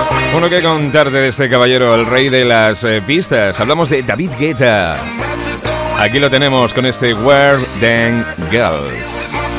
Bueno, ¿qué contarte de este caballero, el rey de las pistas? Hablamos de David Guetta. Aquí lo tenemos con este Where Them Girls.